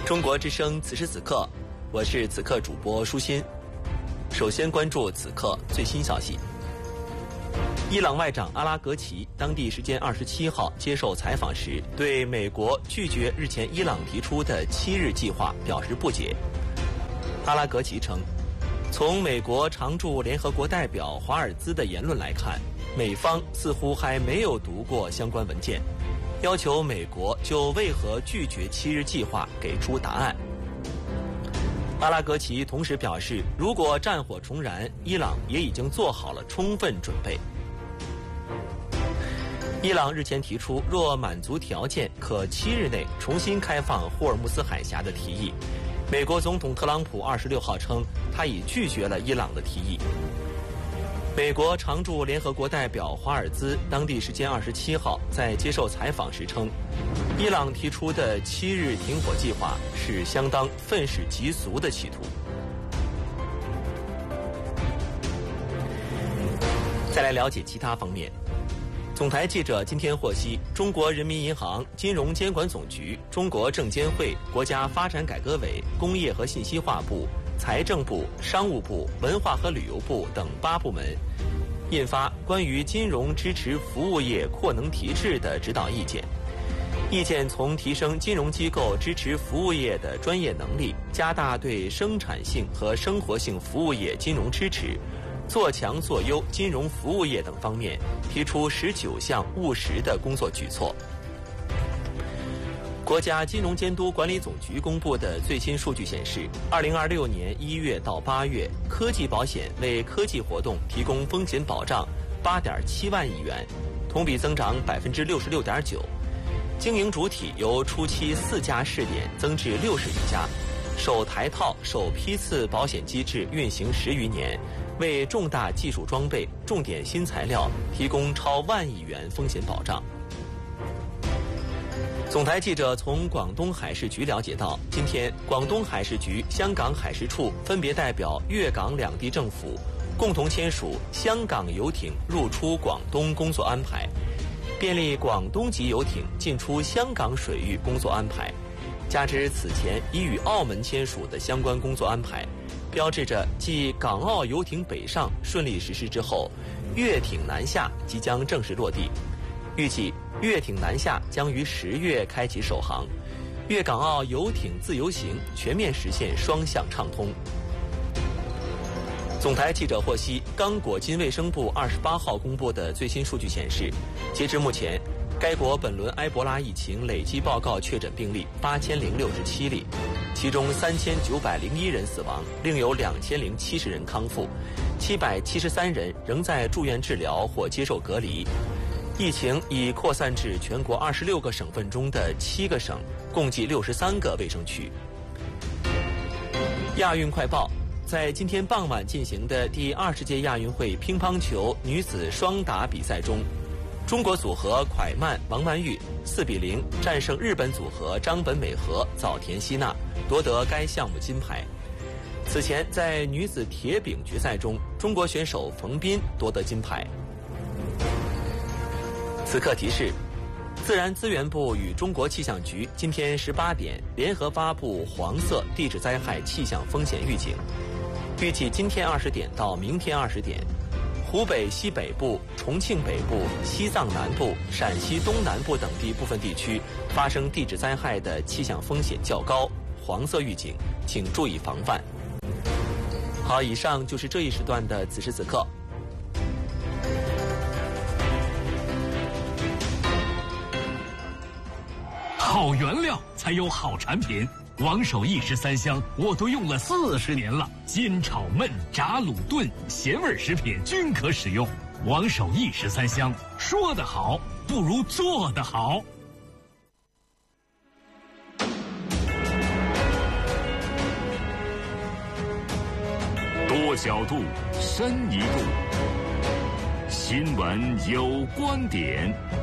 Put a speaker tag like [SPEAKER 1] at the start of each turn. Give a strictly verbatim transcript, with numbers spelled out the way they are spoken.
[SPEAKER 1] 中国之声此时此刻，我是此刻主播舒心。首先关注此刻最新消息。伊朗外长阿拉格齐当地时间二十七号接受采访时，对美国拒绝日前伊朗提出的七日计划表示不解。阿拉格齐称，从美国常驻联合国代表华尔兹的言论来看，美方似乎还没有读过相关文件，要求美国就为何拒绝七日计划给出答案。阿拉格齐同时表示，如果战火重燃，伊朗也已经做好了充分准备。伊朗日前提出，若满足条件，可七日内重新开放霍尔木兹海峡的提议。美国总统特朗普二十六号称，他已拒绝了伊朗的提议。美国常驻联合国代表华尔兹当地时间二十七号在接受采访时称，伊朗提出的七日停火计划是相当愤世嫉俗的企图。再来了解其他方面。总台记者今天获悉，中国人民银行、金融监管总局、中国证监会、国家发展改革委、工业和信息化部、财政部、商务部、文化和旅游部等八部门印发关于金融支持服务业扩能提质的指导意见。意见从提升金融机构支持服务业的专业能力，加大对生产性和生活性服务业金融支持，做强做优金融服务业等方面提出十九项务实的工作举措。国家金融监督管理总局公布的最新数据显示，二零二六年一月到八月，科技保险为科技活动提供风险保障八点七万亿元，同比增长百分之六十六点九。经营主体由初期四家试点增至六十余家，首台套、首批次保险机制运行十余年，为重大技术装备、重点新材料提供超万亿元风险保障。总台记者从广东海事局了解到，今天广东海事局、香港海事处分别代表粤港两地政府共同签署香港游艇入出广东工作安排，便利广东籍游艇进出香港水域工作安排。加之此前已与澳门签署的相关工作安排，标志着继港澳游艇北上顺利实施之后，粤艇南下即将正式落地。预计粤艇南下将于十月开启首航，粤港澳游艇自由行全面实现双向畅通。总台记者获悉，刚果金卫生部二十八号公布的最新数据显示，截至目前，该国本轮埃博拉疫情累计报告确诊病例八千零六十七例，其中三千九百零一人死亡，另有两千零七十人康复，七百七十三人仍在住院治疗或接受隔离。疫情已扩散至全国二十六个省份中的七个省，共计六十三个卫生区。亚运快报，在今天傍晚进行的第二十届亚运会乒乓球女子双打比赛中，中国组合蒯曼王曼玉四比零战胜日本组合张本美和早田希娜，夺得该项目金牌。此前在女子铁饼决赛中，中国选手冯彬夺得金牌。此刻提示，自然资源部与中国气象局今天十八点联合发布黄色地质灾害气象风险预警，预计今天二十点到明天二十点，湖北西北部、重庆北部、西藏南部、陕西东南部等地部分地区发生地质灾害的气象风险较高，黄色预警，请注意防范。好，以上就是这一时段的此时此刻。
[SPEAKER 2] 好原料才有好产品，王守义十三香我都用了四十年了，煎炒焖炸卤炖咸味食品均可使用。王守义十三香，说得好不如做得好。
[SPEAKER 3] 多角度，深一步，新闻有观点。